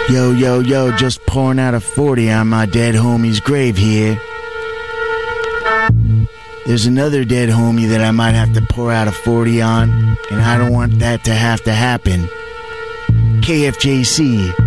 Yo, yo, yo, just pouring out a 40 on my dead homie's grave here. There's another dead homie that I might have to pour out a 40 on, and I don't want that to have to happen. KFJC,